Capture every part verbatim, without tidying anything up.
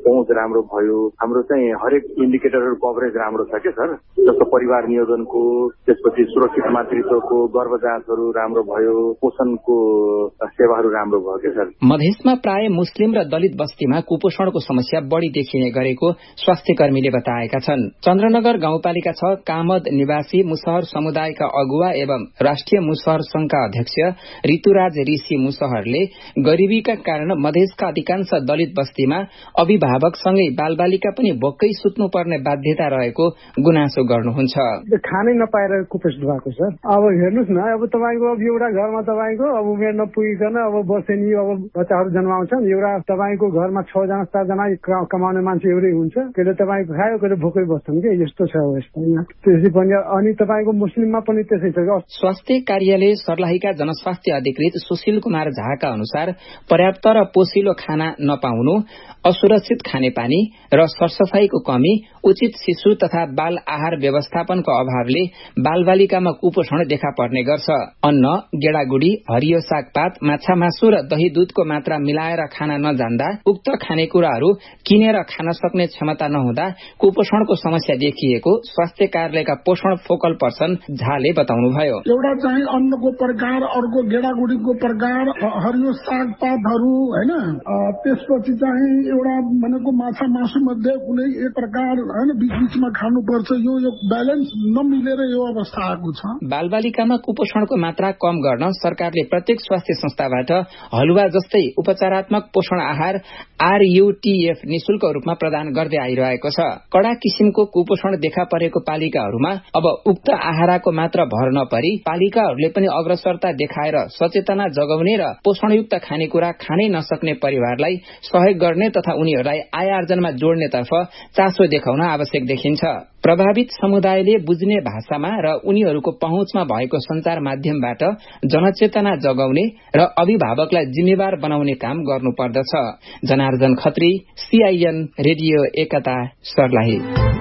पहुँच राम्रो भयो, हाम्रो चाहिँ हरेक इन्डिकेटरहरू कभरेज राम्रो छ के सर। जस्तो परिवार नियोजनको, त्यसपछि सुरक्षित मातृत्वको, गर्भजातहरू राम्रो भयो, पोषणको सेवाहरू राम्रो भयो के सर। मधेसमा प्राय मुस्लिम र दलित बस्तीमा कुपोषणको समस्या बढ़ी देखिने गरेको स्वास्थ्य कर्मीले बताएका छन्। चन्द्रनगर गाउँपालिका छ कामद निवासी मुसहर समुदायका अगुवा एवं राष्ट्रिय मुसहर संघका अध्यक्ष ऋतुराज ऋषि मुसहरले गरीबीका कारण मधेसका अधिकांश दलित बस्तीमा अभिभावकसँगै बालबालिका पनि भोकै सुत्नुपर्ने बाध्यता रहेको गुनासो गर्नुहुन्छ। खानै नपाएर कुपोषित भएको सर। अब हेर्नुहोस् न, अब तपाईँको अब एउटा घरमा तपाईँको अब उमेर नपुगिकन अब बसेनी अब बच्चाहरू जन्माउँछन्, एउटा तपाईँको घरमा छजना सातजना कमाउने मान्छे एउटै हुन्छ, कहिले तपाईँको खायो कहिले भोकै बस्छन् कि यस्तो छ अवस्था यहाँ। त्यसै पनि अनि तपाईँको मुस्लिममा पनि त्यसै छ। स्वास्थ्य कार्यालय सर्लाहीका जनस्वास्थ्य अधिकृत सुशील कुमार झाका अनुसार पर्याप्त र पोषिलो खाना नपाउनु, असुरक्षित खानेपानी र सरसफाईको कमी, उचित शिशु तथा बाल आहार व्यवस्थापनको अभावले बालबालिकामा कुपोषण देखा पर्ने गर्छ। अन्न, गेडागुडी, हरियो सागपात, माछा मासु र दही दूधको मात्रा मिलाएर खान नजान्दा, उक्त खानेकुराहरू किनेर खान सक्ने क्षमता नहुँदा कुपोषणको समस्या देखिएको स्वास्थ्य कार्यालयका पोषण फोकल पर्सन झाले बताउनुभयो। एउटा चाहिँ अन्नको प्रकार, अर्को गेडागुडीको प्रकार, हरियो सागपातहरू होइन, त्यसपछि चाहिँ एउटा भनेको माछा मासु मध्ये कुनै एक प्रकार होइन बीच बीचमा खानुपर्छ। यो यो ब्यालेन्स नमिलेर यो अवस्था आएको छ। बालबालिकामा कुपोषणको मात्रा कम गर्न सरकारले प्रत्येक स्वास्थ्य संस्थाबाट हलुवा जस्तै उपचारात्मक पोषण आहार आरयूटीएफ निशुल्क रूपमा प्रदान गर्दै आइरहेको छ। कडा किसिमको कुपोषण देखा परेको पालिकाहरूमा अब उक्त आहारको मात्र भर नपरी पालिकाहरूले पनि अग्रसरता देखाएर सचेतना जगाउने र पोषणयुक्त खानेकुरा खानै नसक्ने परिवारलाई सहयोग गर्ने तथा उनीहरूलाई आय आर्जनमा जोड्नेतर्फ चासो देखाउन आवश्यक देखिन्छ। प्रभावित समुदायले बुझ्ने भाषामा र उनीहरूको पहुँचमा भएको संचार माध्यमबाट जनचेतना जगाउने र अभिभावकलाई जिम्मेवार बनाउने काम गर्नुपर्दछ। जनार्दन खत्री, सीआईएन रेडियो एकता, सर्लाही।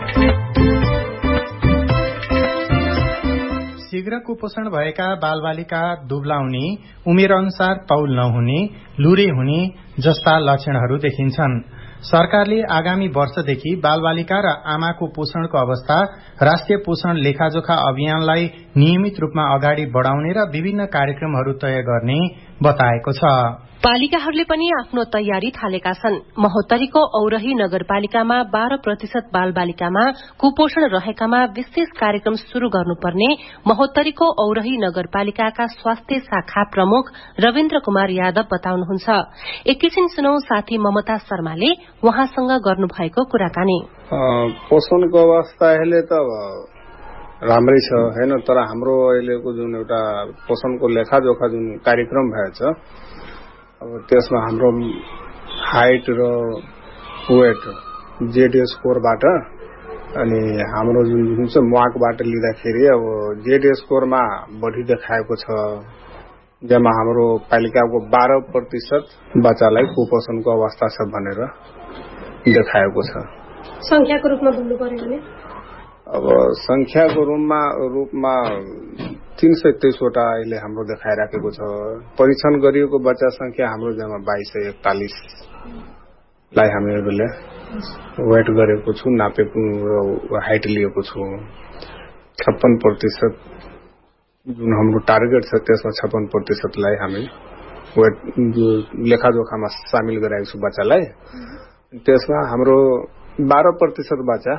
शीघ्र कुपोषण भएका बालबालिका दुब्लाउने, उमेर अनुसार तौल नहुने, लुरे हुने जस्ता लक्षणहरू देखिन्छन्। सरकारले आगामी वर्षदेखि बालबालिका र आमाको पोषणको अवस्था राष्ट्रिय पोषण लेखाजोखा अभियानलाई नियमित रूपमा अगाडि बढ़ाउने र विभिन्न कार्यक्रमहरू तय गर्ने बताएको छ। पालिकाहरूले पनि आफ्नो तयारी थालेका छन्। महोत्तरीको औरही नगरपालिकामा बाह्र प्रतिशत बालबालिकामा कुपोषण रहेकामा विशेष कार्यक्रम शुरू गर्नुपर्ने महोत्तरीको औरही नगरपालिकाका स्वास्थ्य शाखा प्रमुख रविन्द्र कुमार यादव बताउनुहुन्छ। एकैछिन सुनौ साथी ममता शर्माले उहाँसँग गर्नुभएको कुराकानी। पोषणको अवस्था अहिले त राम्रै छ हैन, तर हाम्रो अहिलेको जुन एउटा पोषणको लेखाजोखा जुन कार्यक्रम भएछ अब त्यसमा हाम्रो हाइट र वेट जेडीएस स्कोरबाट अनि हाम्रो जुन जुन चाहिँ मार्कबाट लिँदाखेरि अब जेडीएस स्कोरमा बढी देखाएको छ, जसमा हाम्रो पालिकाको बाह्र प्रतिशत बच्चालाई कुपोषणको अवस्था छ भनेर देखाएको छ। संख्याको रूपमा भन्नु पर्यो भने अब संख्याको रूपमा रूपमा तीन सय तेइसवटा अहिले हाम्रो देखाइराखेको छ। परीक्षण गरिएको बच्चा संख्या हाम्रो जम्मा बाइस सय एकतालिस लाई हामीहरूले वेट गरेको छु, नापेको हाइट लिएको छु। छप्पन प्रतिशत जुन हाम्रो टार्गेट छ त्यसमा छप्पन प्रतिशतलाई हामी वेट लेखाजोखामा सामेल गराएको छु बच्चालाई। त्यसमा हाम्रो बाह्र प्रतिशत बच्चा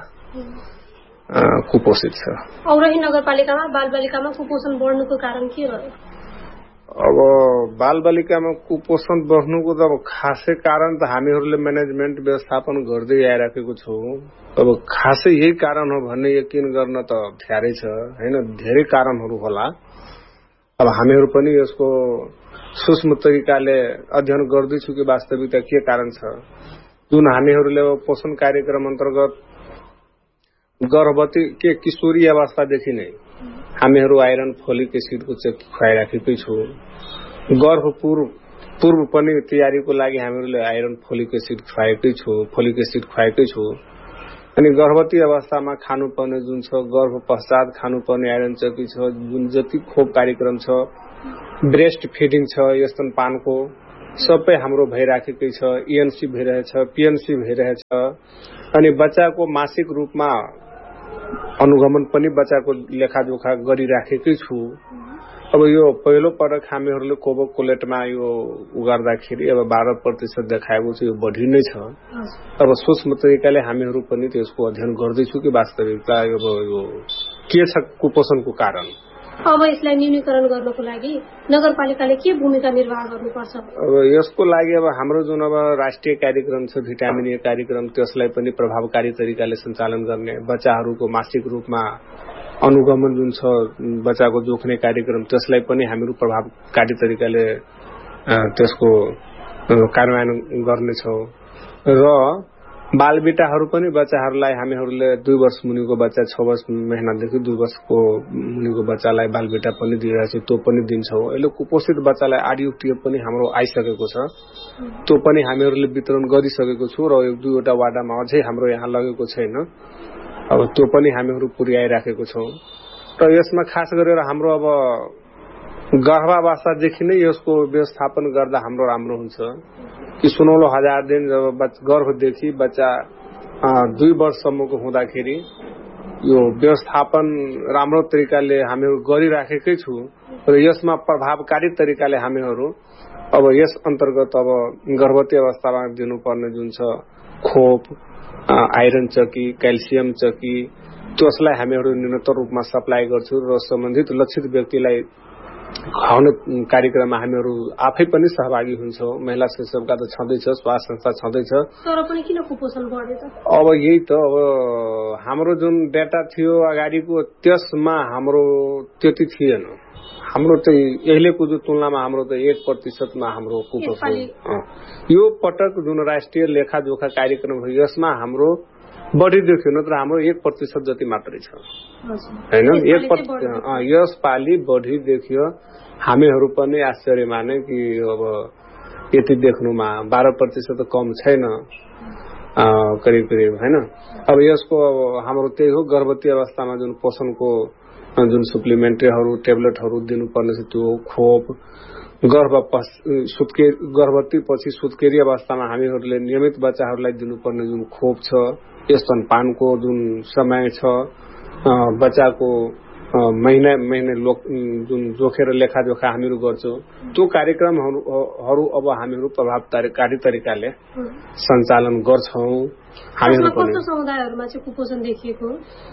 कुपोषित छ। औरही नगरपालिकामा बालबालिकामा कुपोषण बढ्नुको कारण के रह्यो? अब बालबालिकामा कुपोषण बढ्नुको त अब खासै कारण त हामीहरूले म्यानेजमेन्ट व्यवस्थापन गर्दै आइराखेको छौँ। अब खासै यही कारण हो भन्ने यकिन गर्न त ध्यारै छ हैन, धेरै कारणहरू होला। अब हामीहरू पनि यसको सूक्ष्म तरिकाले अध्ययन गर्दैछु कि वास्तविकता के कारण छ। जुन हामीहरूले पोषण कार्यक्रम अन्तर्गत गर्भवती के किशोरी अवस्थादेखि नै हामीहरू आइरन फोलिक एसिडको चाहिँ खुवाइराखेकै छु। गर्भ पूर्व पूर्व पनि तयारीको लागि हामीहरूले आइरन फोलिक एसिड खुवाएकै छु फोलिक एसिड खुवाएकै छु अनि गर्भवती अवस्थामा खानुपर्ने जुन छ, गर्भ पश्चात खानुपर्ने आइरन चकी छ, जुन जति खोप कार्यक्रम छ, ब्रेस्ट फिडिङ छ, स्तनपानको सबै हाम्रो भइराखेकै छ, ईएनसी भइरहेछ, पीएनसी भइरहेछ अनि बच्चाको मासिक रूपमा अनुगमन पनि बच्चाको लेखाजोखा गरिराखेकै छु। अब यो पहिलो पटक हामीहरूले कोबो कोलेटमा यो उगार्दाखेरि अब बाह्र प्रतिशत देखाएको छ, यो बढी नै छ। अब सूक्ष्म तरिकाले हामीहरू पनि त्यसको अध्ययन गर्दैछौँ कि वास्तविकता अब यो के छ कुपोषणको कारण। अब यसलाई न्यूनीकरण गर्नको लागि नगरपालिकाले के भूमिका निर्वाह गर्नुपर्छ? अब यसको लागि अब हाम्रो जुन अब राष्ट्रिय कार्यक्रम छ भिटामिन ए कार्यक्रम, त्यसलाई पनि प्रभावकारी तरिकाले सञ्चालन गर्ने, बच्चाहरूको मासिक रूपमा अनुगमन जुन छ बच्चाको जोख्ने कार्यक्रम, त्यसलाई पनि हामीहरू प्रभावकारी तरिकाले त्यसको कार्यान्वयन गर्नेछौँ। र बालबिटाहरू पनि बच्चाहरूलाई हामीहरूले दुई वर्ष मुनिको बच्चा छ वर्ष महिनादेखि दुई वर्षको मुनिको बच्चालाई बालबिटा पनि दिइरहेको छ, त्यो पनि दिन्छौँ। अहिले कुपोषित बच्चालाई आरयुटीएफ पनि हाम्रो आइसकेको छ, त्यो पनि हामीहरूले वितरण गरिसकेको छु र एक दुईवटा वाडामा अझै हाम्रो यहाँ लगेको छैन। अब त्यो पनि हामीहरू पुर्याइराखेको छौँ। र यसमा खास गरेर हाम्रो अब गर्भावस्थादेखि नै यसको व्यवस्थापन गर्दा हाम्रो राम्रो हुन्छ कि सुनौलो हजार दिन जब गर्भदेखि बच्चा दुई वर्षसम्मको हुँदाखेरि यो व्यवस्थापन राम्रो तरिकाले हामीहरू गरिराखेकै छु र यसमा प्रभावकारी तरिकाले हामीहरू अब यस अन्तर्गत अब गर्भवती अवस्थामा दिनुपर्ने जुन छ खोप, आइरन चकी, क्याल्सियम चकी, त्यसलाई हामीहरू निरन्तर रूपमा सप्लाई गर्छौँ र सम्बन्धित लक्षित व्यक्तिलाई खुवाउने कार्यक्रममा हामीहरू आफै पनि सहभागी हुन्छौँ। महिला शिशुका त छँदैछ, स्वास्थ्य संस्था छँदैछ। तर पनि किन कुपोषण बढ्यो त? अब यही त अब हाम्रो जुन डेटा थियो अगाडिको त्यसमा हाम्रो त्यति थिएन। हाम्रो त अहिलेको जो तुलनामा हाम्रो त एक प्रतिशतमा हाम्रो कुपोषण। यो पटक जुन राष्ट्रिय लेखाजोखा कार्यक्रम हो यसमा हाम्रो बढी देखियो, नत्र हाम्रो एक प्रतिशत जति मात्रै छ होइन। एक यस पालि बढी देखियो। हामीहरू पनि आश्चर्य माने कि अब यति देख्नुमा बाह्र प्रतिशत कम छैन करिब करिब होइन। अब यसको अब हाम्रो त्यही हो, गर्भवती अवस्थामा जुन पोषणको जुन सप्लिमेन्ट्रीहरू ट्याब्लेटहरू दिनुपर्ने छ त्यो खोप, गर्भ सुत्के गर्भवती पछि सुत्केरी अवस्थामा हामीहरूले नियमित बच्चाहरूलाई दिनुपर्ने जुन खोप छ, स्तनपानको जुन समय छ, बच्चाको महिना महिना जुन जोखेर लेखाजोखा हामीहरू गर्छौँ, त्यो कार्यक्रमहरू अब हामीहरू प्रभावकारी तरिकाले सञ्चालन गर्छौँ। हामीहरू पनि समुदायहरूमा चाहिँ कुपोषण देखिएको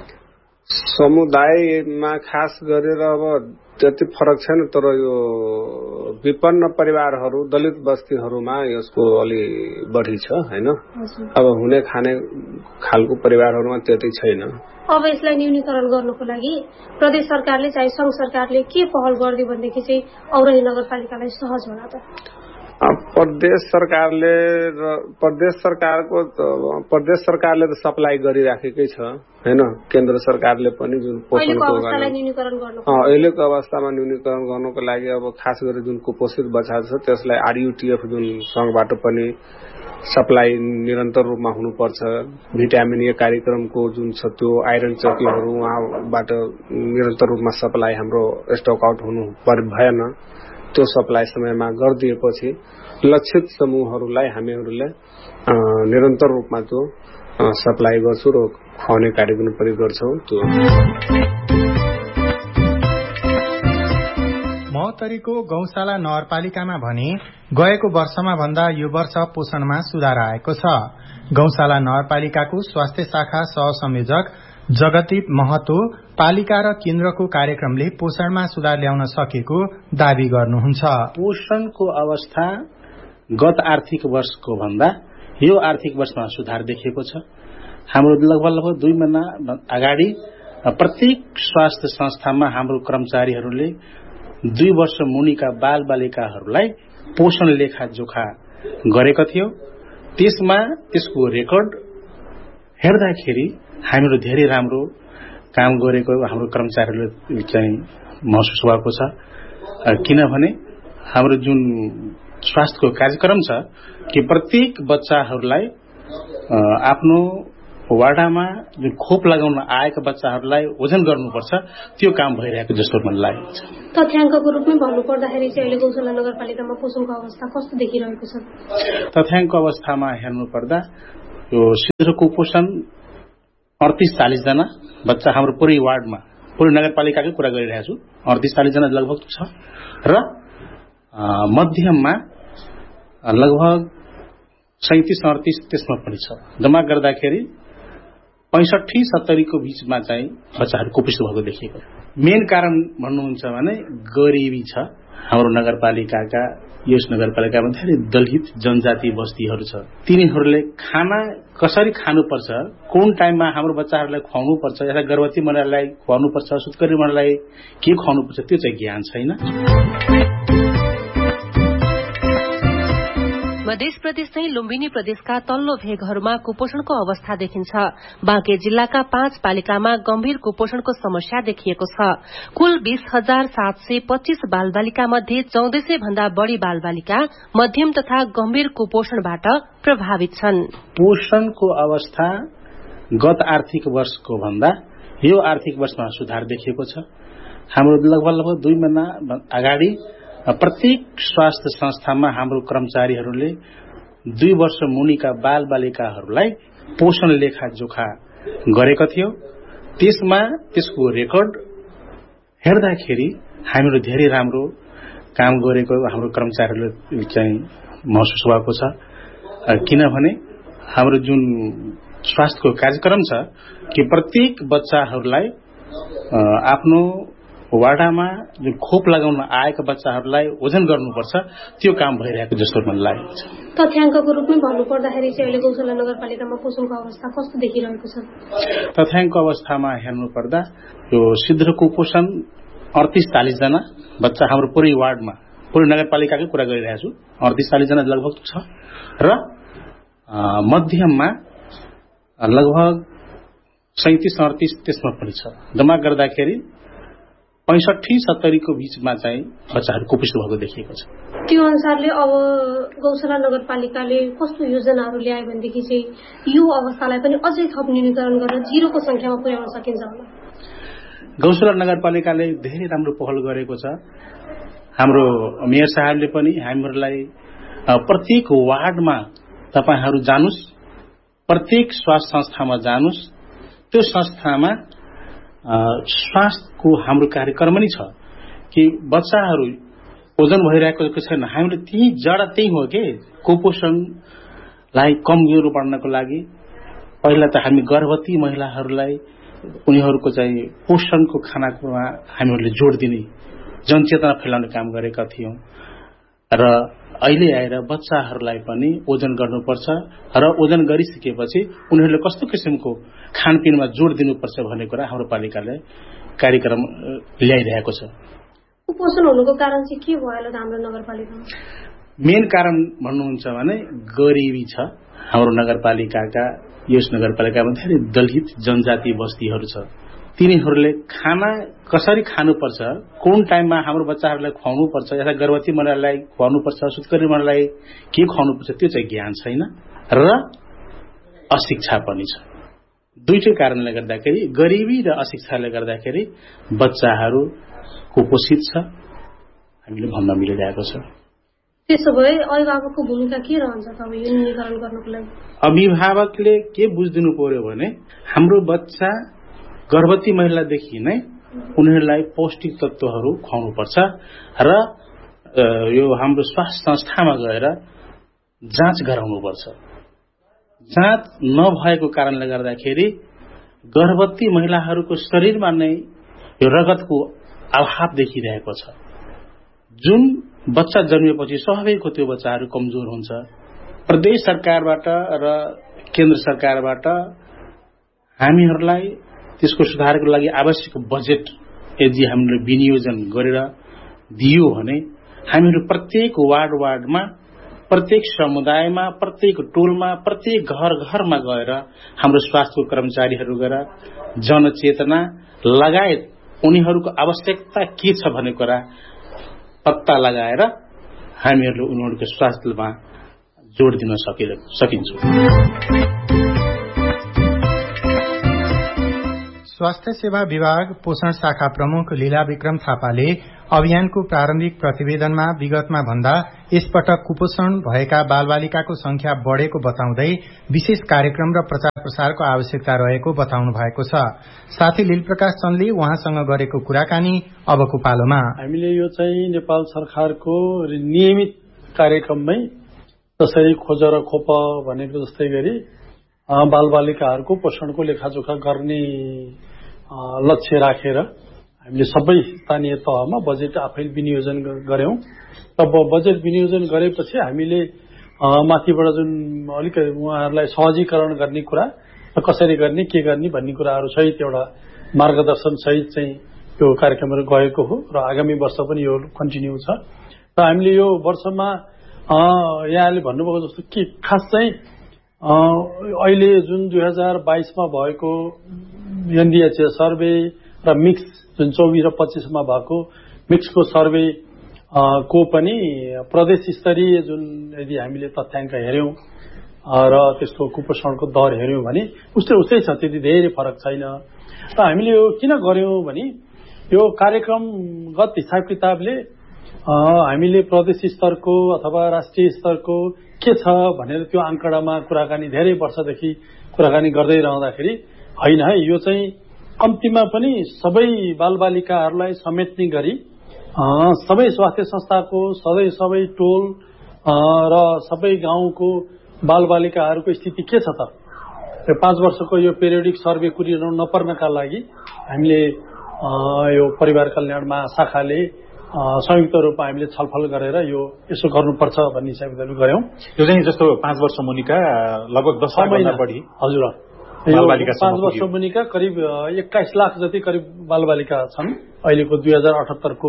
समुदायमा खास गरेर अब त्यति फरक छैन, तर यो विपन्न परिवारहरू दलित बस्तीहरूमा यसको अलि बढी छ होइन। अब हुने खाने खालको परिवारहरूमा त्यति छैन। अब यसलाई न्यूनीकरण गर्नको लागि प्रदेश सरकारले चाहे संघ सरकारले के पहल गरिदियो भनेदेखि चाहिँ औरही नगरपालिकालाई सहज होला त? प्रदेश सरकारले प्रदेश सरकारको प्रदेश सरकारले त सप्लाई गरिराखेकै छ होइन। केन्द्र सरकारले पनि जुन पोषणको अहिलेको अवस्थामा न्यूनीकरण गर्नको लागि अब खास गरी जुन कुपोषित बच्चा छ त्यसलाई आरयुटीएफ जुन संघबाट पनि सप्लाई निरन्तर रूपमा हुनुपर्छ। भिटामिन ए कार्यक्रमको जुन छ त्यो आइरन चकीहरू उहाँबाट निरन्तर रूपमा सप्लाई हाम्रो स्टक आउट हुनु भएन। त्यो सप्लाई समयमा गरिदिएपछि लक्षित समूहहरूलाई हामीहरूले निरन्तर रूपमा त्यो सप्लाई गर्छौँ र खुवाउने कार्यक्रम पनि गर्छौँ। त्यो महोत्तरीको गौशाला नगरपालिकामा भने गएको वर्षमा भन्दा यो वर्ष पोषणमा सुधार आएको छ। गौशाला नगरपालिकाको स्वास्थ्य शाखा सहसंयोजक जगदीप महतो पालिका र केन्द्रको कार्यक्रमले पोषणमा सुधार ल्याउन सकेको दावी गर्नुहुन्छ। पोषणको अवस्था गत आर्थिक वर्षको भन्दा यो आर्थिक वर्षमा सुधार देखिएको छ। हाम्रो लगभग लगभग दुई महिना अगाडि प्रत्येक स्वास्थ्य संस्थामा हाम्रो कर्मचारीहरूले दुई वर्ष मुनिका बाल बालिकाहरूलाई पोषण लेखाजोखा गरेको थियो। त्यसमा त्यसको रेकर्ड हेर्दाखेरि हामीहरू धेरै राम्रो काम गरेको हाम्रो कर्मचारीहरूले चाहिँ महसुस भएको छ। किनभने हाम्रो जुन स्वास्थ्यको कार्यक्रम छ कि प्रत्येक बच्चाहरूलाई आफ्नो वाडामा जुन खोप लगाउन आएका बच्चाहरूलाई ओजन गर्नुपर्छ त्यो काम भइरहेको जस्तो मलाई लागेको छ। तथ्याङ्कको रूपमा भन्नुपर्दाखेरि चाहिँ अहिले गौशाला नगरपालिकामा पोषणको अवस्था कस्तो देखिरहेको छ? तथ्याङ्कको अवस्थामा हेर्नुपर्दा यो शीघ्र कुपोषण अडतिस चालिस जना बच्चा हाम्रो पुरै वार्डमा पुरै नगरपालिकाकै कुरा गरिरहेको छु, अडतिस चालिस जना लगभग छ र मध्यममा लगभग सैतिस अडतिस त्यसमा पनि छ। जम्मा गर्दाखेरि पैंसठी सत्तरीको बीचमा चाहिँ बच्चाहरू कुपोषित भएको देखिएको। मेन कारण भन्नुहुन्छ भने गरिबी छ। हाम्रो नगरपालिकाका यस नगरपालिकामा धेरै दलित जनजाति बस्तीहरू छ। तिनीहरूले खाना कसरी खानुपर्छ, कुन टाइममा हाम्रो बच्चाहरूलाई खुवाउनु पर्छ, या गर्भवती महिलालाई खुवाउनु पर्छ, सुत्करी महिलालाई के खुवाउनु पर्छ त्यो चाहिँ ज्ञान छैन। मध्य प्रदेश चाहिँ लुम्बिनी प्रदेशका तल्लो भेगहरूमा कुपोषणको अवस्था देखिन्छ। बाँके जिल्लाका पाँच पालिकामा गम्भीर कुपोषणको समस्या देखिएको छ। कुल बीस हजार सात सय पच्चीस बालबालिका मध्ये चौध सय भन्दा बढ़ी बालबालिका मध्यम तथा गम्भीर कुपोषणबाट प्रभावित छन्। पोषणको अवस्था गत आर्थिक वर्षको भन्दा यो आर्थिक वर्षमा सुधार देखिएको छ। हाम्रो लगभग लगभग दुई महिना अगाडि प्रत्येक स्वास्थ्य संस्थामा हाम्रो कर्मचारीहरूले दुई वर्ष मुनिका बाल बालिकाहरूलाई पोषण लेखाजोखा गरेको थियो। त्यसमा त्यसको रेकर्ड हेर्दाखेरि हामीहरू धेरै राम्रो काम गरेको हाम्रो कर्मचारीहरूले चाहिँ महसुस भएको छ। किनभने हाम्रो जुन स्वास्थ्यको कार्यक्रम छ कि प्रत्येक बच्चाहरूलाई आफ्नो वाडामा जुन खोप लगाउन आएका बच्चाहरूलाई ओजन गर्नुपर्छ त्यो काम भइरहेको जस्तो मलाई लागेको छ। तथ्याङ्कको रूपमा भन्नुपर्दाखेरि चाहिँ अहिले गौशाला नगरपालिकामा पोषणको अवस्था कस्तो देखिरहेको छ? तथ्याङ्कको अवस्थामा हेर्नुपर्दा यो शीघ्र कुपोषण अडतिस चालिस जना बच्चा हाम्रो पुरै वार्डमा पुरै नगरपालिकाकै कुरा गरिरहेको छु, अडतिस चालिस जना लगभग छ र मध्यममा लगभग सैतिस अडतिस त्यसमा पनि छ। जम्मा गर्दाखेरि पैंसठी सत्तरीको बीचमा चाहिँ बच्चाहरू कुपोषित भएको देखिएको छ। त्यो अनुसारले अब गौशाला नगरपालिकाले कस्तो योजनाहरू ल्यायो भनेदेखि चाहिँ यो अवस्थालाई पनि अझै थप न्यूनीकरण गरेर जिरोको संख्यामा पुर्याउन सकिन्छ होला? गौशाला नगरपालिकाले धेरै राम्रो पहल गरेको छ। हाम्रो मेयर साहबले पनि हामीहरूलाई प्रत्येक वार्डमा तपाईहरू जानुस्, प्रत्येक स्वास्थ्य संस्थामा जानुस्, त्यो संस्थामा स्वास्थ्यको हाम्रो कार्यक्रम नै छ कि बच्चाहरू ओजन भइरहेको छैन। हामीले त्यही जडा त्यही हो कि कुपोषणलाई कमजोर पार्नको लागि पहिला त हामी गर्भवती महिलाहरूलाई उनीहरूको चाहिँ पोषणको खानामा हामीहरूले जोड दिने जनचेतना फैलाउने काम गरेका थियौं र अहिले आएर बच्चाहरूलाई पनि ओजन गर्नुपर्छ र ओजन गरिसकेपछि उनीहरूले कस्तो किसिमको खानपिनमा जोड दिनुपर्छ भन्ने कुरा हाम्रो पालिकाले कार्यक्रम ल्याइरहेको छ। कुपोषण हुनुको कारण चाहिँ के भयो होला हाम्रो नगरपालिकामा? मेन कारण भन्नुहुन्छ भने गरिबी छ। हाम्रो नगरपालिकाका यस नगरपालिकामा धेरै दलित जनजाति बस्तीहरू छ। तिनीहरूले खाना कसरी खानुपर्छ, कुन टाइममा हाम्रो बच्चाहरूलाई खुवाउनु पर्छ, या गर्भवती महिलालाई खुवाउनु पर्छ, सुत्करी महिलालाई के खुवाउनु पर्छ त्यो चाहिँ ज्ञान छैन र अशिक्षा पनि छ। दुईटै कारणले गर्दाखेरि गरिबी र अशिक्षाले गर्दाखेरि बच्चाहरू कुपोषित छ हामीले भन्न मिलिरहेको छ। त्यसो भए अभिभावकको भूमिका के रहन्छ त यो न्यूनीकरण गर्नको लागि? अभिभावकले के बुझ्दिनु पर्यो भने हाम्रो बच्चा गर्भवती महिलादेखि नै उनीहरूलाई पौष्टिक तत्त्वहरू खुवाउनुपर्छ र यो हाम्रो स्वास्थ्य संस्थामा गएर जाँच गराउनुपर्छ। जाँच नभएको कारणले गर्दाखेरि गर्भवती महिलाहरूको शरीरमा नै यो रगतको अभाव देखिरहेको छ। जुन बच्चा जन्मेपछि स्वाभाविक हो त्यो बच्चाहरू कमजोर हुन्छ। प्रदेश सरकारबाट र केन्द्र सरकारबाट हामीहरूलाई त्यसको सुधारको लागि आवश्यक बजेट यदि हामीले विनियोजन गरेर दियो भने हामीहरू प्रत्येक वार्ड वार्डमा, प्रत्येक समुदायमा, प्रत्येक टोलमा, प्रत्येक घर घरमा गएर हाम्रो स्वास्थ्यको कर्मचारीहरू गएर जनचेतना लगायत उनीहरूको आवश्यकता के छ भन्ने कुरा पत्ता लगाएर हामीहरूले उनीहरूको स्वास्थ्यमा जोड दिन सकिन्छ। स्वास्थ्य सेवा विभाग पोषण शाखा प्रमुख लीला विक्रम थापाले अभियानको प्रारम्भिक प्रतिवेदनमा विगतमा भन्दा यसपटक कुपोषण भएका बालबालिकाको संख्या बढ़ेको बताउँदै विशेष कार्यक्रम र प्रचार प्रसारको आवश्यकता रहेको बताउनु भएको छ। साथै लीलप्रकाश चन्दले उहाँसँग गरेको कुराकानी अबको पालोमा। हामीले यो चाहिँ नेपाल सरकारको नियमित कार्यक्रममै जसरी खोज र खोप भनेको जस्तै गरी बालबालिकाहरूको पोषणको लेखाजोखा गर्ने लक्ष्य राखेर हामीले सबै स्थानीय तहमा बजेट आफै विनियोजन गर्यौं। तब बजेट विनियोजन गरेपछि हामीले माथिबाट जुन अलिक उहाँहरूलाई सहजीकरण गर्ने कुरा र कसरी गर्ने के गर्ने भन्ने कुराहरू सहित एउटा मार्गदर्शन सहित चाहिँ यो कार्यक्रमहरू गएको हो र आगामी वर्ष पनि यो कन्टिन्यू छ। र हामीले यो वर्षमा यहाँले भन्नुभएको जस्तो के खास चाहिँ अहिले जुन दुई हजार बाइसमा भएको एनडीएचएस सर्वे र मिक्स जुन चौबिस र पच्चीसमा भएको मिक्सको सर्वे को पनि प्रदेश स्तरीय जुन यदि हामीले तथ्याङ्क हेर्यौं र त्यसको कुपोषणको दर हेर्यौं भने उस्तै उस्तै छ, त्यति धेरै फरक छैन। र हामीले यो किन गर्यौं भने यो कार्यक्रमगत हिसाब किताबले हामीले प्रदेश स्तरको अथवा राष्ट्रिय स्तरको के छ भनेर त्यो आंकडामा कुराकानी धेरै वर्षदेखि कुराकानी गर्दै रहँदाखेरि होइन है, यो चाहिँ कम्तीमा पनि सबै बालबालिकाहरूलाई समेट्ने गरी सबै स्वास्थ्य संस्थाको सबै सबै टोल र सबै गाउँको बालबालिकाहरूको स्थिति के छ त यो पाँच वर्षको यो पेरियोडिक सर्वे कुरिनु नपर्नका लागि हामीले यो परिवार कल्याण महाशाखाले संयुक्त रूपमा हामीले छलफल गरेर यो यसो गर्नुपर्छ भन्ने हिसाबले गर्यौं। यो चाहिँ जस्तो पाँच वर्ष मुनिका लगभग दस लाखभन्दा बढी हजुर बालबालिका पाँच वर्ष मुनिका करिब एक्काइस लाख जति करिब बालबालिका छन् अहिलेको दुई हजार अठहत्तरको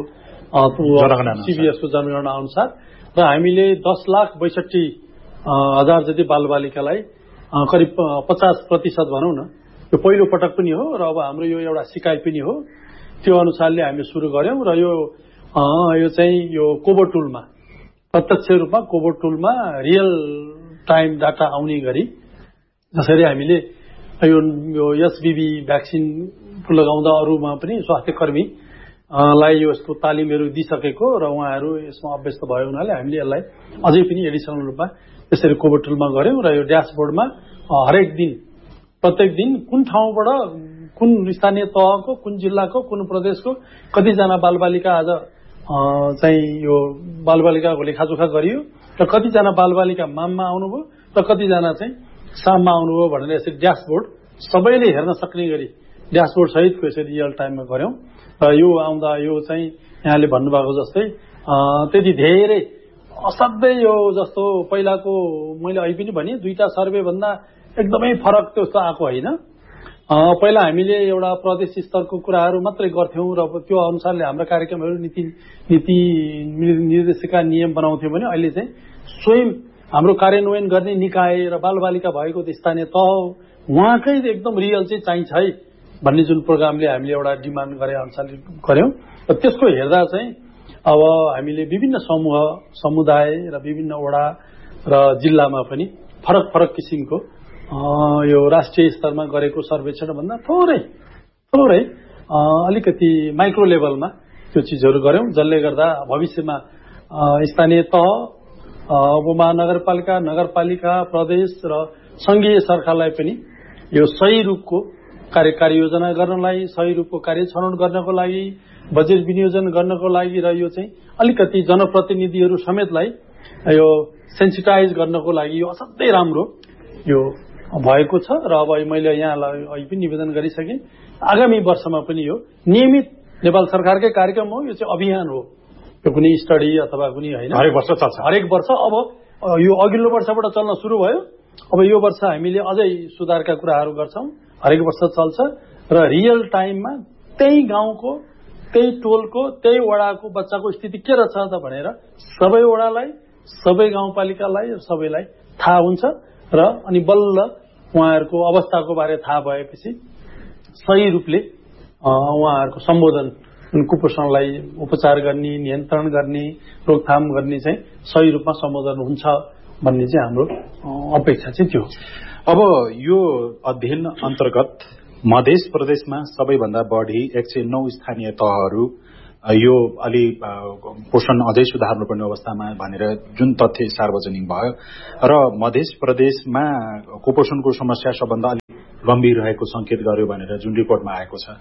सीबीएसको जनगणना अनुसार। र हामीले दस लाख बैसठी हजार जति बालबालिकालाई करिब पचास प्रतिशत भनौं न यो पहिलो पटक पनि हो र अब हाम्रो यो एउटा सिकाइ पनि हो, त्यो अनुसारले हामीले सुरु गर्यौं। र यो यो चाहिँ यो कोबो टुलमा प्रत्यक्ष रूपमा कोबो टुलमा रियल टाइम डाटा आउने गरी जसरी हामीले यो एसबीबी भ्याक्सिन लगाउँदा अरूमा पनि स्वास्थ्य कर्मी लाई यसको तालिमहरू दिइसकेको र उहाँहरू यसमा अभ्यस्त भयो हुनाले हामीले यसलाई अझै पनि एडिसनल रूपमा त्यसरी कोबो टुलमा गर्यौं। र यो ड्यासबोर्डमा हरेक दिन प्रत्येक दिन कुन ठाउँबाट कुन स्थानीय तहको कुन जिल्लाको कुन प्रदेशको कतिजना बालबालिका आज चाहिँ यो बालबालिकाको लेखाजोखा गरियो र कतिजना बालबालिका माममा आउनुभयो र कतिजना चाहिँ साममा आउनुभयो भनेर यसरी ड्यासबोर्ड सबैले हेर्न सक्ने गरी ड्यासबोर्ड सहितको यसरी रियल टाइममा गर्यौं। र यो आउँदा यो चाहिँ यहाँले भन्नुभएको जस्तै त्यति धेरै असाध्यै यो जस्तो पहिलाको मैले अहिले पनि भने दुईटा सर्वे भन्दा एकदमै फरक त्यस्तो आएको होइन। पहिला हामीले एउटा प्रदेश स्तरको कुराहरू मात्रै गर्थ्यौं र त्यो अनुसारले हाम्रो कार्यक्रमहरू नीति नीति निर्देशिका नियम बनाउँथ्यौं भने अहिले चाहिँ स्वयं हाम्रो कार्यान्वयन गर्ने निकाय र बालबालिका भएको स्थानीय तह उहाँकै एकदम रियल चाहिँ चाहिन्छ है भन्ने जुन प्रोग्रामले हामीले एउटा डिमान्ड गरे अनुसारले गर्यौं। र त्यसको हेर्दा चाहिँ अब हामीले विभिन्न समूह समुदाय र विभिन्न वडा र जिल्लामा पनि फरक फरक किसिमको यो राष्ट्रिय स्तरमा गरेको सर्वेक्षण भन्दा थोरै थोरै अलिकति माइक्रो लेभलमा त्यो चिजहरू गर्यौं, जसले गर्दा भविष्यमा स्थानीय तह अब महानगरपालिका नगरपालिका प्रदेश र संघीय सरकारलाई पनि यो सही रूपको कार्य कार्ययोजना गर्नलाई सही रूपको कार्य छनौट गर्नको लागि बजेट विनियोजन गर्नको लागि र यो चाहिँ अलिकति जनप्रतिनिधिहरू समेतलाई यो सेन्सिटाइज गर्नको लागि यो असाध्यै राम्रो यो भएको छ। र अब मैले यहाँलाई अहिले पनि निवेदन गरिसकेँ, आगामी वर्षमा पनि यो नियमित नेपाल सरकारकै कार्यक्रम हो, यो चाहिँ अभियान हो, यो कुनै स्टडी अथवा कुनै होइन, हरेक वर्ष चल्छ। हरेक वर्ष अब यो अघिल्लो वर्षबाट चल्न सुरु भयो, अब यो वर्ष हामीले अझै सुधारका कुराहरू गर्छौं, हरेक वर्ष चल्छ र रियल टाइममा त्यही गाउँको त्यही टोलको त्यही वडाको बच्चाको स्थिति के रहेछ त भनेर सबै वडालाई सबै गाउँपालिकालाई सबैलाई थाहा हुन्छ र अनि बल्ल उहाँहरूको अवस्थाको बारे थाहा भएपछि सही रूपले उहाँहरूको सम्बोधन कुपोषणलाई उपचार गर्ने नियन्त्रण गर्ने रोकथाम गर्ने चाहिँ सही रूपमा सम्बोधन हुन्छ भन्ने चाहिँ हाम्रो अपेक्षा चाहिँ त्यो। अब यो अध्ययन अन्तर्गत मध्य प्रदेशमा सबैभन्दा बढी एक सय नौ स्थानीय तहहरू यो अलि पोषण अझै सुधार्नुपर्ने अवस्थामा भनेर जुन तथ्य सार्वजनिक भयो र मध्य प्रदेशमा कुपोषणको समस्या सबभन्दा अलि गम्भीर रहेको संकेत गर्यो भनेर जुन रिपोर्टमा आएको छ।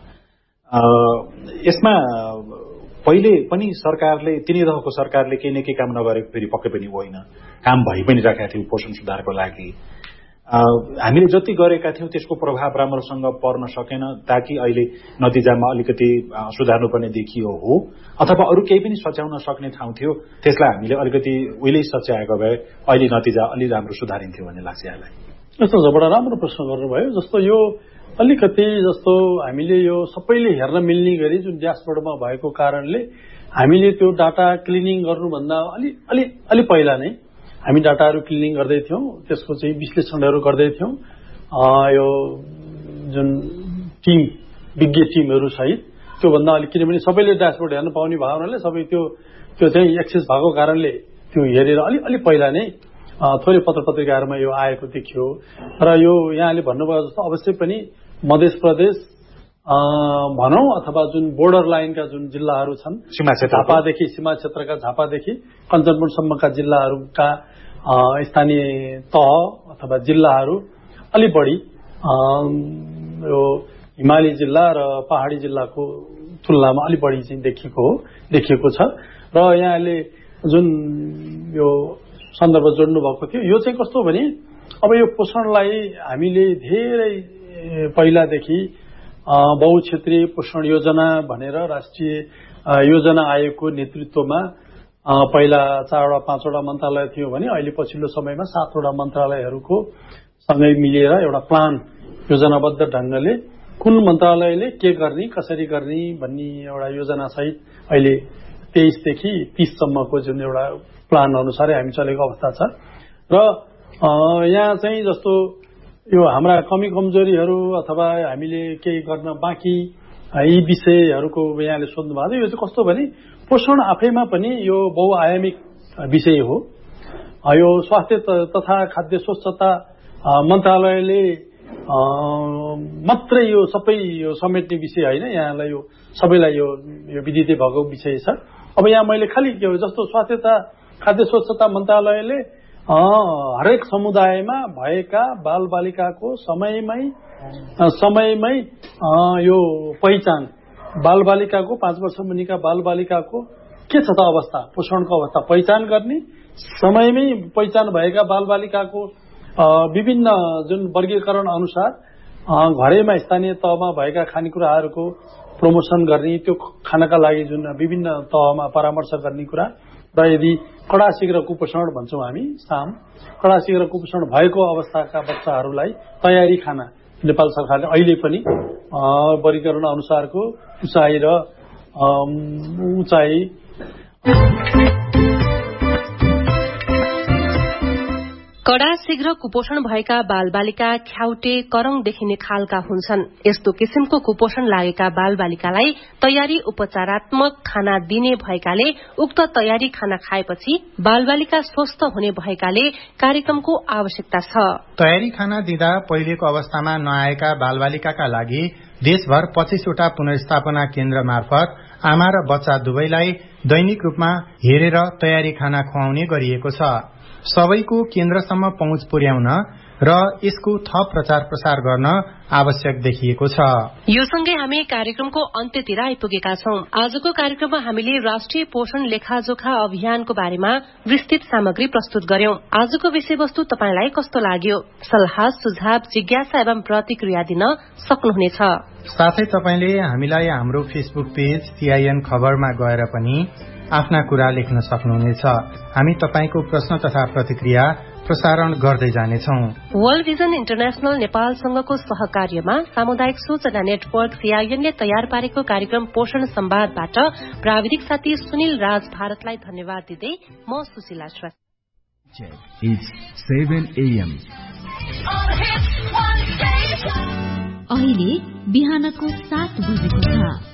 यसमा पहिले पनि सरकारले तिनै तहको सरकारले केही न केही काम नगरेको फेरि पक्कै पनि होइन, काम भइ पनि राखेका थियो पोषण सुधारको लागि। हामीले जति गरेका थियौं त्यसको प्रभाव राम्रोसँग पर्न सकेन, ताकि अहिले नतिजामा अलिकति सुधार्नुपर्ने देखियो हो, अथवा अरू केही पनि सच्याउन सक्ने ठाउँ थियो त्यसलाई हामीले अलिकति उहिल्यै सच्याएको भए अहिले नतिजा अलि राम्रो सुधारिन्थ्यो भन्ने लाग्छ यहाँलाई। यस्तो बडा राम्रो प्रश्न गर्नुभयो। जस्तो यो अलिकति जस्तो हामीले यो सबैले हेर्न मिल्ने गरी जुन ड्यासबोर्डमा भएको कारणले हामीले त्यो डाटा क्लिनिङ गर्नुभन्दा अलि अलि अलि पहिला नै हामी डाटाहरू क्लिनिङ गर्दै थियौं, त्यसको चाहिँ विश्लेषणहरू गर्दै थियौं। यो जुन टिम विज्ञ टिमहरू सहित त्योभन्दा अलिक, किनभने सबैले ड्यासबोर्ड हेर्न पाउने भावनाले सबै त्यो त्यो चाहिँ एक्सेस भएको कारणले त्यो हेरेर अलि अलि पहिला नै थोरै पत्र पत्रिकाहरूमा यो आएको देखियो। र यो यहाँले भन्नुभयो जस्तो अवश्य पनि मध्य प्रदेश भनौं अथवा जुन बोर्डर लाइनका जुन जिल्लाहरू छन्, झापादेखि सीमा क्षेत्रका झापादेखि कञ्चनपुरसम्मका जिल्लाहरूका स्थानीय तह अथवा जिल्लाहरू अलि बढी यो हिमाली जिल्ला र पहाडी जिल्लाको तुलनामा अलि बढी चाहिँ देखिएको हो देखिएको छ। र यहाँले जुन यो सन्दर्भ जोड्नु भएको थियो, यो चाहिँ कस्तो भने अब यो पोषणलाई हामीले धेरै पहिलादेखि बहुक्षेत्रीय पोषण योजना भनेर राष्ट्रिय योजना आयोगको नेतृत्वमा पहिला चारवटा पाँचवटा मन्त्रालय थियो भने अहिले पछिल्लो समयमा सातवटा मन्त्रालयहरूको सँगै मिलेर एउटा प्लान योजनाबद्ध ढंगले कुन मन्त्रालयले के गर्ने कसरी गर्ने भन्ने एउटा योजना सहित अहिले तेइसदेखि तीससम्मको जुन एउटा प्लान अनुसारै हामी चलेको अवस्था छ। र यहाँ चाहिँ जस्तो यो हाम्रा कमी कमजोरीहरू अथवा हामीले केही गर्न बाँकी यी विषयहरूको यहाँले सोध्नु भएको थियो। यो चाहिँ कस्तो भने पोषण आफैमा पनि यो बहुआयामिक विषय हो। यो स्वास्थ्य तथा खाद्य स्वच्छता मन्त्रालयले मात्रै यो सबै यो समेट्ने विषय होइन, यहाँलाई यो सबैलाई यो यो विदितै भएको विषय छ। अब यहाँ मैले खालि यो जस्तो स्वास्थ्य तथा खाद्य स्वच्छता मन्त्रालयले हरेक समुदायमा भएका बाल बालिकाको समयमै समयमै यो पहिचान, बाल बालिकाको पाँच वर्ष मुनिका बाल बालिकाको के छ त अवस्था, पोषणको अवस्था पहिचान गर्ने, समयमै पहिचान भएका बाल बालिकाको विभिन्न जुन वर्गीकरण अनुसार घरैमा स्थानीय तहमा भएका खानेकुराहरूको प्रमोसन गर्ने, त्यो खानका लागि जुन विभिन्न तहमा परामर्श गर्ने कुरा, र यदि कडा शीघ्र कुपोषण भन्छौं हामी साम कडा शीघ्र कुपोषण भएको अवस्थाका बच्चाहरूलाई तयारी खाना नेपाल सरकारले अहिले पनि वर्गीकरण अनुसारको उचाइ र उचाइ कडा शीघ्र कुपोषण भएका बालबालिका ख्याउटे करङ देखिने खालका हुन्छन्। यस्तो किसिमको कुपोषण लागेका बालबालिकालाई तयारी उपचारात्मक खाना दिने भएकाले उक्त तयारी खाना खाएपछि बालबालिका स्वस्थ हुने भएकाले कार्यक्रमको आवश्यकता छ। तयारी खाना दिँदा पहिलेको अवस्थामा नआएका बालबालिकाका लागि देशभर पच्चीसवटा पुनर्स्थापना केन्द्र मार्फत आमा र बच्चा दुवैलाई दैनिक रूपमा हेरेर तयारी खाना खुवाउने गरिएको छ। सबैको केन्द्रसम्म पहुँच पुर्याउन र यसको थप प्रचार प्रसार गर्न आवश्यक देखिएको छ। यो सँगै हामी कार्यक्रमको अन्त्यतिर आइपुगेका छौं। आजको कार्यक्रममा हामीले राष्ट्रिय पोषण लेखाजोखा अभियानको बारेमा विस्तृत सामग्री प्रस्तुत गर्यौं। आजको विषयवस्तु तपाईलाई कस्तो लाग्यो? सल्लाह सुझाव जिज्ञासा एवं प्रतिक्रिया दिन सक्नुहुनेछ। साथै तपाईले हामीलाई हाम्रो फेसबुक पेज सीआईएन खबरमा गएर पनि आफ्ना कुरा लेख्न सक्नुहुनेछ। हामी तपाईको प्रश्न तथा प्रतिक्रिया प्रसारण गर्दै जानेछौं। वर्ल्ड भिजन इन्टरनेशनल नेपालसँगको सहकार्यमा सामुदायिक सूचना नेटवर्क सीआईएनले तयार पारेको कार्यक्रम पोषण संवादबाट प्राविधिक साथी सुनिल राज भारतलाई धन्यवाद दिँदै म सुशीला श्रेष्ठ। अहिले बिहानको सात बजेको छ।